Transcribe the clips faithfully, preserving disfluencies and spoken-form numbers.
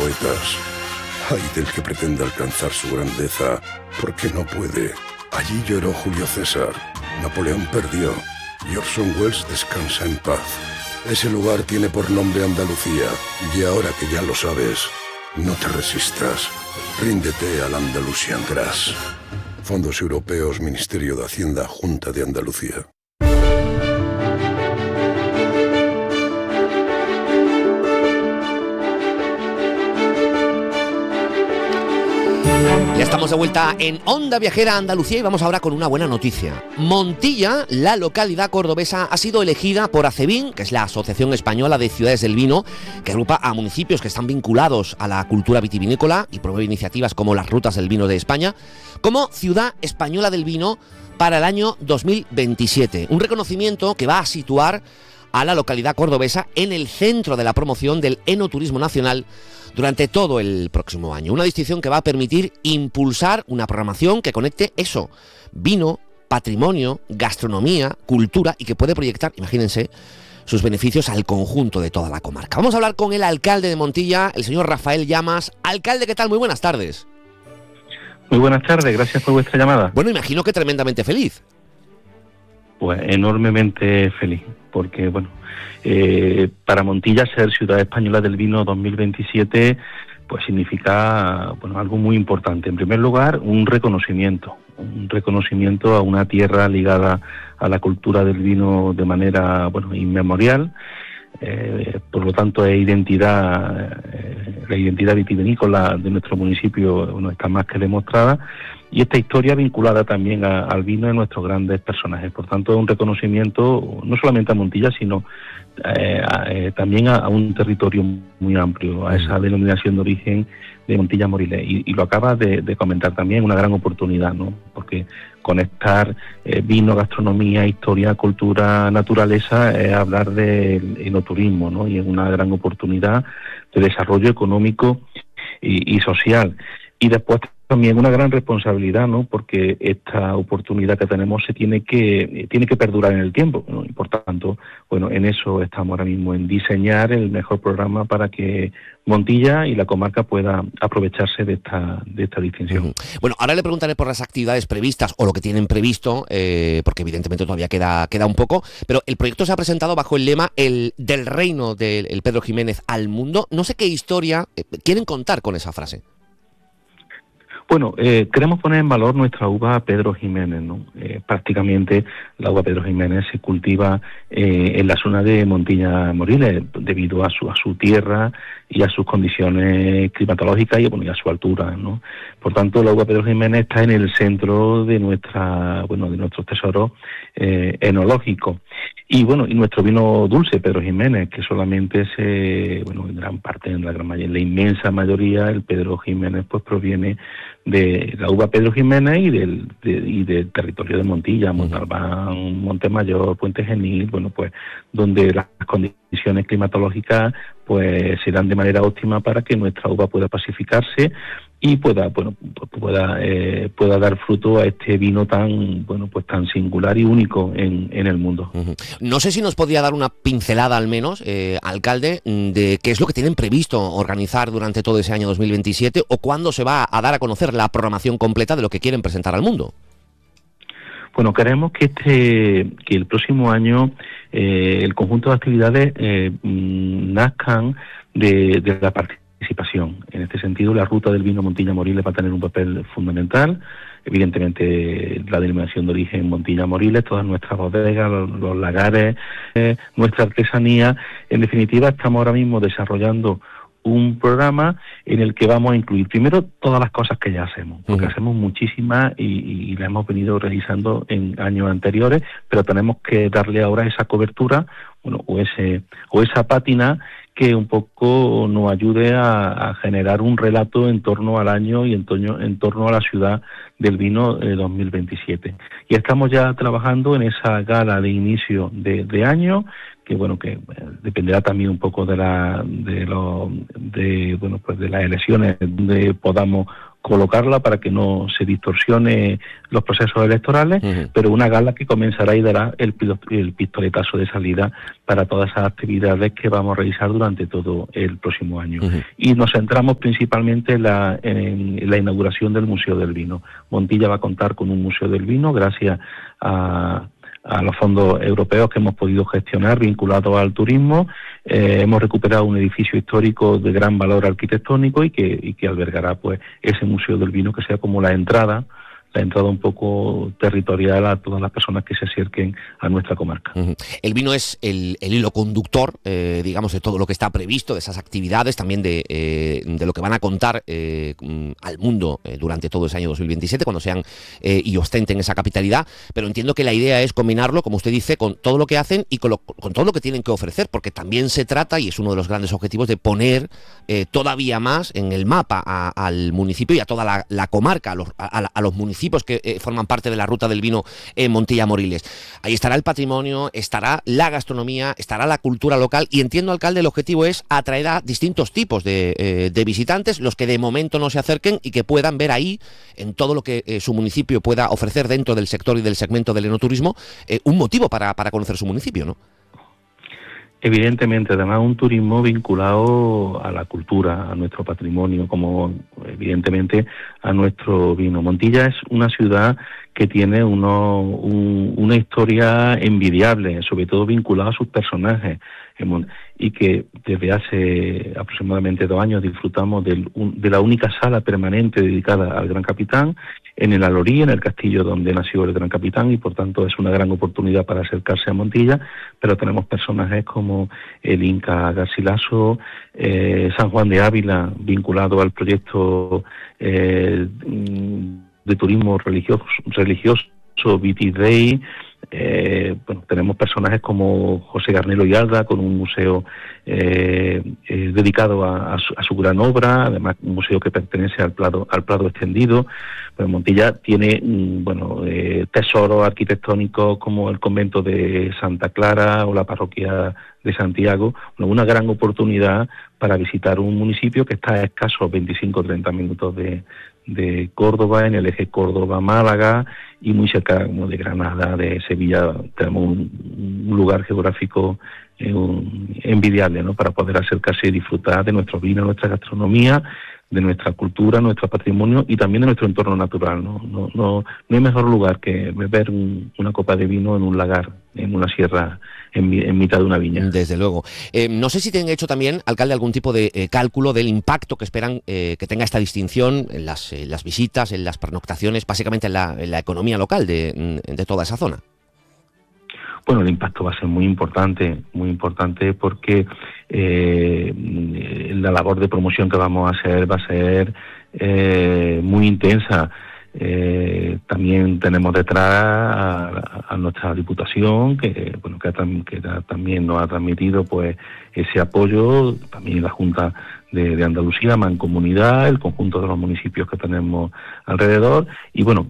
poetas. Ay del que pretenda alcanzar su grandeza, porque no puede. Allí lloró Julio César, Napoleón perdió, y Orson Welles descansa en paz. Ese lugar tiene por nombre Andalucía, y ahora que ya lo sabes, no te resistas. Ríndete al Andalusian Grass. Fondos Europeos, Ministerio de Hacienda, Junta de Andalucía. Ya estamos de vuelta en Onda Viajera Andalucía y vamos ahora con una buena noticia. Montilla, la localidad cordobesa, ha sido elegida por ACEVIN, que es la Asociación Española de Ciudades del Vino, que agrupa a municipios que están vinculados a la cultura vitivinícola y promueve iniciativas como las Rutas del Vino de España, como Ciudad Española del Vino para el año dos mil veintisiete. Un reconocimiento que va a situar a la localidad cordobesa en el centro de la promoción del enoturismo nacional durante todo el próximo año. Una distinción que va a permitir impulsar una programación que conecte eso, vino, patrimonio, gastronomía, cultura, y que puede proyectar, imagínense, sus beneficios al conjunto de toda la comarca. Vamos a hablar con el alcalde de Montilla, el señor Rafael Llamas. Alcalde, ¿qué tal? Muy buenas tardes. Muy buenas tardes, gracias por vuestra llamada. Bueno, imagino que tremendamente feliz. Pues enormemente feliz, porque bueno, eh, para Montilla ser Ciudad Española del Vino dos mil veintisiete, pues significa bueno algo muy importante. En primer lugar, un reconocimiento, un reconocimiento a una tierra ligada a la cultura del vino de manera bueno inmemorial. Eh, por lo tanto, es identidad, eh, la identidad vitivinícola de nuestro municipio bueno, está más que demostrada, y esta historia vinculada también a, al vino de nuestros grandes personajes. Por tanto, es un reconocimiento no solamente a Montilla, sino eh, a, eh, también a, a un territorio muy amplio, a esa denominación de origen de Montilla Moriles. Y, y lo acabas de, de comentar también, una gran oportunidad, ¿no? Porque conectar eh, vino, gastronomía, historia, cultura, naturaleza, es hablar del enoturismo, ¿no? Y es una gran oportunidad de desarrollo económico y, y social. Y después también una gran responsabilidad, ¿no? Porque esta oportunidad que tenemos se tiene que tiene que perdurar en el tiempo, ¿no? Y por tanto, bueno, en eso estamos ahora mismo, en diseñar el mejor programa para que Montilla y la comarca pueda aprovecharse de esta de esta distinción. Uh-huh. Bueno, ahora le preguntaré por las actividades previstas o lo que tienen previsto, eh, porque evidentemente todavía queda queda un poco, pero el proyecto se ha presentado bajo el lema el del reino del el Pedro Jiménez al mundo. No sé qué historia eh, quieren contar con esa frase. Bueno, eh, queremos poner en valor nuestra uva Pedro Jiménez, ¿no? Eh, prácticamente la uva Pedro Jiménez se cultiva eh, en la zona de Montilla Moriles debido a su a su tierra y a sus condiciones climatológicas y, bueno, y a su altura, ¿no? Por tanto, la uva Pedro Jiménez está en el centro de nuestra, bueno, de nuestros tesoros eh, enológicos. Y bueno, y nuestro vino dulce Pedro Jiménez, que solamente se, bueno, en gran parte, en la gran mayoría, en la inmensa mayoría, el Pedro Jiménez pues proviene de la uva Pedro Jiménez y del de, y del territorio de Montilla, Montalbán, Montemayor, Puente Genil, bueno, pues donde las condiciones climatológicas pues se dan de manera óptima para que nuestra uva pueda pacificarse y pueda, bueno, pueda eh, pueda dar fruto a este vino tan, bueno, pues tan singular y único en, en el mundo. Uh-huh. No sé si nos podría dar una pincelada al menos, eh, alcalde, de qué es lo que tienen previsto organizar durante todo ese año dos mil veintisiete o cuándo se va a dar a conocer la programación completa de lo que quieren presentar al mundo. Bueno, queremos que este que el próximo año eh, el conjunto de actividades eh, nazcan de, de la participación. En este sentido, la ruta del vino Montilla Moriles va a tener un papel fundamental. Evidentemente, la denominación de origen Montilla Moriles, todas nuestras bodegas, los, los lagares, eh, nuestra artesanía. En definitiva, estamos ahora mismo desarrollando un programa en el que vamos a incluir primero todas las cosas que ya hacemos, porque uh-huh. hacemos muchísimas y, y las hemos venido realizando en años anteriores, pero tenemos que darle ahora esa cobertura, bueno, o ese o esa pátina que un poco nos ayude a, a generar un relato en torno al año y en torno, en torno a la ciudad del vino eh, dos mil veintisiete. Y estamos ya trabajando en esa gala de inicio de, de año, que bueno, que eh, dependerá también un poco de la de lo de bueno pues de las elecciones donde podamos colocarla para que no se distorsione los procesos electorales, uh-huh. pero una gala que comenzará y dará el, el pistoletazo de salida para todas esas actividades que vamos a realizar durante todo el próximo año. Uh-huh. Y nos centramos principalmente en la, en la inauguración del Museo del Vino. Montilla va a contar con un Museo del Vino gracias a... a los fondos europeos que hemos podido gestionar vinculados al turismo. Eh, hemos recuperado un edificio histórico de gran valor arquitectónico y que, y que albergará pues ese Museo del Vino, que sea como la entrada, la entrada un poco territorial a todas las personas que se acerquen a nuestra comarca. Uh-huh. El vino es el, el hilo conductor, eh, digamos, de todo lo que está previsto, de esas actividades, también de, eh, de lo que van a contar eh, al mundo eh, durante todo ese año dos mil veintisiete, cuando sean eh, y ostenten esa capitalidad, pero entiendo que la idea es combinarlo, como usted dice, con todo lo que hacen y con, lo, con todo lo que tienen que ofrecer, porque también se trata, y es uno de los grandes objetivos, de poner eh, todavía más en el mapa a, al municipio y a toda la, la comarca, a los, a, a los municipios que eh, forman parte de la ruta del vino en Montilla-Moriles. Ahí estará el patrimonio, estará la gastronomía, estará la cultura local, y entiendo, alcalde, el objetivo es atraer a distintos tipos de, eh, de visitantes, los que de momento no se acerquen y que puedan ver ahí, en todo lo que eh, su municipio pueda ofrecer dentro del sector y del segmento del enoturismo, eh, un motivo para, para conocer su municipio, ¿no? Evidentemente, además un turismo vinculado a la cultura, a nuestro patrimonio, como evidentemente a nuestro vino. Montilla es una ciudad que tiene uno, un, una historia envidiable, sobre todo vinculada a sus personajes, y que desde hace aproximadamente dos años disfrutamos del, de la única sala permanente dedicada al Gran Capitán en el Alorí, en el castillo donde nació el Gran Capitán, y por tanto es una gran oportunidad para acercarse a Montilla, pero tenemos personajes como el Inca Garcilaso, eh, San Juan de Ávila, vinculado al proyecto eh, de turismo religioso, religioso Vitis Dei. Eh, bueno, tenemos personajes como José Garnelo y Alda, con un museo eh, eh, dedicado a, a, su, a su gran obra, además un museo que pertenece al Prado, al Prado extendido. Pues Montilla tiene bueno eh, tesoros arquitectónicos como el convento de Santa Clara o la parroquia de Santiago. Bueno, una gran oportunidad para visitar un municipio que está a escasos veinticinco a treinta minutos de de Córdoba, en el eje Córdoba-Málaga, y muy cerca como de Granada, de Sevilla. Tenemos un, un lugar geográfico eh, un, envidiable, ¿no?, para poder acercarse y disfrutar de nuestro vino, nuestra gastronomía, de nuestra cultura, nuestro patrimonio y también de nuestro entorno natural, ¿no? No, no, no hay mejor lugar que beber un, una copa de vino en un lagar, en una sierra, en, en mitad de una viña. Desde luego. Eh, no sé si tienen hecho también, alcalde, algún tipo de eh, cálculo del impacto que esperan eh, que tenga esta distinción en las, eh, las visitas, en las pernoctaciones, básicamente en la, en la economía local de, de toda esa zona. Bueno, el impacto va a ser muy importante, muy importante porque eh, la labor de promoción que vamos a hacer va a ser eh, muy intensa. Eh, también tenemos detrás a, a nuestra Diputación, que bueno que, que también nos ha transmitido pues ese apoyo, también la Junta de, de Andalucía, Mancomunidad, el conjunto de los municipios que tenemos alrededor, y bueno,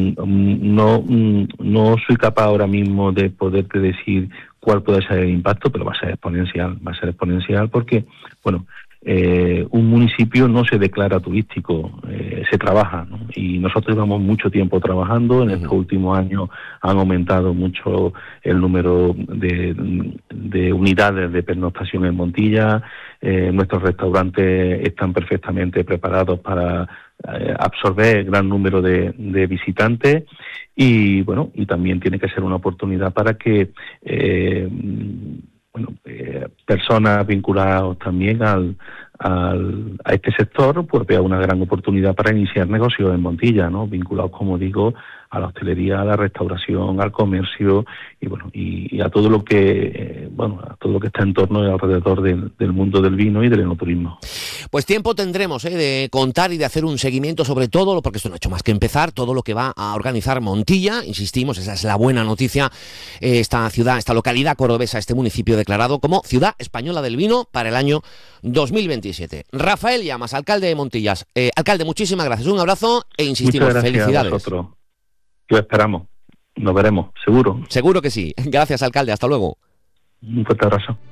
no, no soy capaz ahora mismo de poderte decir cuál puede ser el impacto, pero va a ser exponencial, va a ser exponencial porque, bueno, eh, un municipio no se declara turístico, eh, se trabaja, ¿no? Y nosotros llevamos mucho tiempo trabajando. En estos últimos años han aumentado mucho el número de, de unidades de pernoctación en Montilla. Eh, nuestros restaurantes están perfectamente preparados para eh, absorber gran número de, de visitantes, y bueno, y también tiene que ser una oportunidad para que eh, bueno, eh, personas vinculadas también al, al, a este sector, pues vea una gran oportunidad para iniciar negocios en Montilla, ¿no?, vinculados, como digo, a la hostelería, a la restauración, al comercio y bueno y, y a todo lo que eh, bueno a todo lo que está en torno y alrededor del, del mundo del vino y del enoturismo. Pues tiempo tendremos ¿eh? de contar y de hacer un seguimiento sobre todo, porque esto no ha hecho más que empezar, todo lo que va a organizar Montilla. Insistimos, esa es la buena noticia. Eh, esta ciudad, esta localidad cordobesa, este municipio declarado como Ciudad Española del Vino para el año dos mil veintisiete. Rafael Llamas, alcalde de Montillas. Eh, alcalde, muchísimas gracias, un abrazo e insistimos, muchas gracias, felicidades. A vosotros. Lo esperamos, nos veremos, seguro. Seguro que sí. Gracias, alcalde, hasta luego. Un fuerte abrazo.